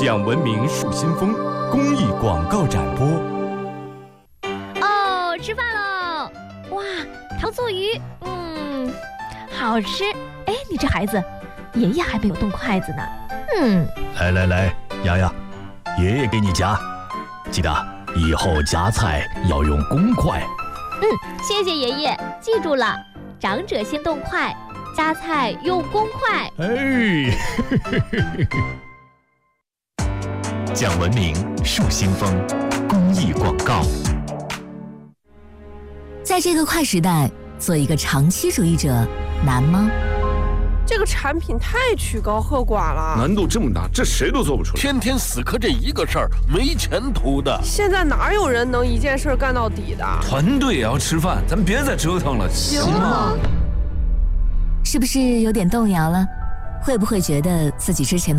讲文明树新风公益广告展播。 哦，吃饭喽！哇，糖醋鱼，好吃。哎，你这孩子，爷爷还没有动筷子呢。 来，丫丫，爷爷给你夹，记得以后夹菜要用公筷。 谢谢爷爷，记住了，长者先动筷，夹菜用公筷。 讲文明树新风公益广告。 在这个快时代，做一个长期主义者难吗？ 这个产品太曲高和寡了， 难度这么大，这谁都做不出来。 天天死磕这一个事儿，没前途的。 现在哪有人能一件事干到底的？ 团队也要吃饭，咱别再折腾了，行吗？ 是不是有点动摇了？会不会觉得自己之前的